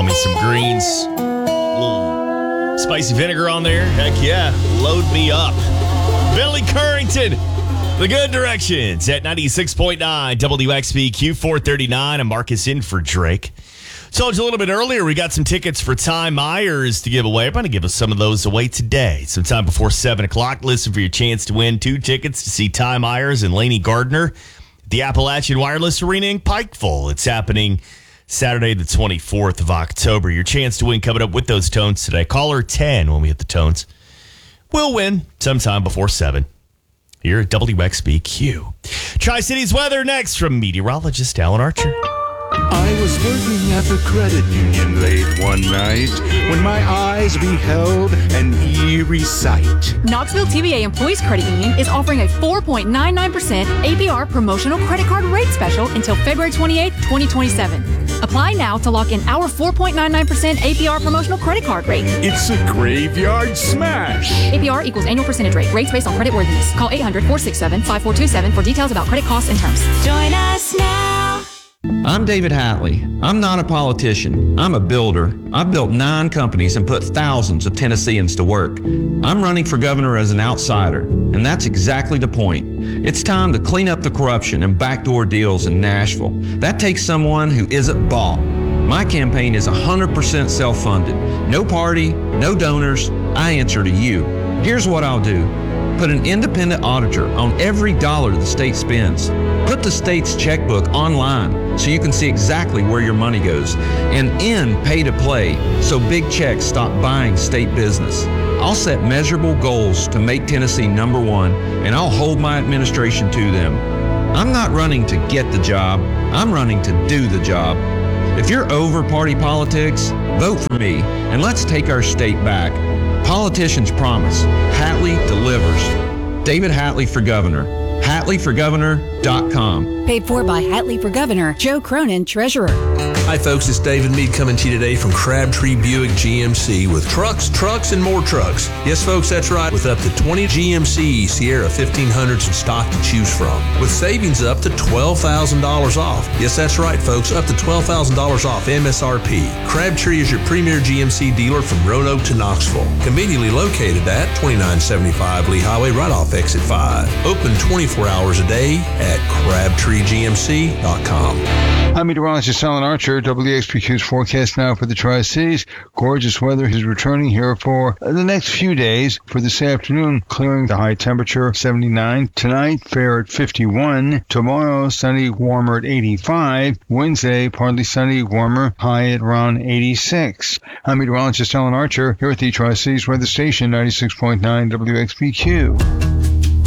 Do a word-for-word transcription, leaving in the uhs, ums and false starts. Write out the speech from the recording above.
Throw me some greens. A little spicy vinegar on there. Heck yeah. Load me up. Billy Currington, The Good Directions at ninety-six point nine W X B Q four thirty-nine. I'm Marcus in for Drake. Told you a little bit earlier, we got some tickets for Ty Myers to give away. I'm going to give us some of those away today. Sometime before seven o'clock, listen for your chance to win two tickets to see Ty Myers and Lainey Gardner at the Appalachian Wireless Arena in Pikeville. It's happening Saturday, the twenty-fourth of October. Your chance to win coming up with those tones today. Caller ten when we hit the tones. We'll win sometime before seven here at W X B Q. Tri-Cities weather next from meteorologist Alan Archer. I was working at the credit union late one night when my eyes beheld an eerie sight. Knoxville T V A Employees Credit Union is offering a four point nine nine percent A P R promotional credit card rate special until February twenty-eighth, twenty twenty-seven. Apply now to lock in our four point nine nine percent A P R promotional credit card rate. It's a graveyard smash. A P R equals annual percentage rate. Rates based on credit worthiness. Call eight hundred, four six seven, five four two seven for details about credit costs and terms. Join us now. I'm David Hatley. I'm not a politician. I'm a builder. I've built nine companies and put thousands of Tennesseans to work. I'm running for governor as an outsider, and that's exactly the point. It's time to clean up the corruption and backdoor deals in Nashville. That takes someone who isn't bought. My campaign is one hundred percent self-funded. No party, no donors. I answer to you. Here's what I'll do. Put an independent auditor on every dollar the state spends. Put the state's checkbook online so you can see exactly where your money goes. And end pay to play so big checks stop buying state business. I'll set measurable goals to make Tennessee number one, and I'll hold my administration to them. I'm not running to get the job. I'm running to do the job. If you're over party politics, vote for me, and let's take our state back. Politicians promise. Hatley delivers. David Hatley for governor. Hatley for governor dot com. Paid for by Hatley for Governor, Joe Cronin, Treasurer. Hi folks, it's David Meade coming to you today from Crabtree Buick G M C with trucks, trucks, and more trucks. Yes folks, that's right, with up to twenty G M C Sierra fifteen hundreds in stock to choose from. With savings up to twelve thousand dollars off. Yes, that's right folks, up to twelve thousand dollars off M S R P. Crabtree is your premier G M C dealer from Roanoke to Knoxville. Conveniently located at twenty-nine seventy-five Lee Highway right off exit five. Open twenty-four hours a day at crabtree G M C dot com. I'm meteorologist Alan Archer. W X B Q's forecast now for the Tri-Cities. Gorgeous weather is returning here for the next few days. For this afternoon, clearing, the high temperature seventy-nine. Tonight, fair at fifty-one. Tomorrow, sunny, warmer at eighty-five. Wednesday, partly sunny, warmer, high at around eighty-six. I'm meteorologist Alan Archer here at the Tri-Cities Weather Station, ninety-six point nine W X B Q.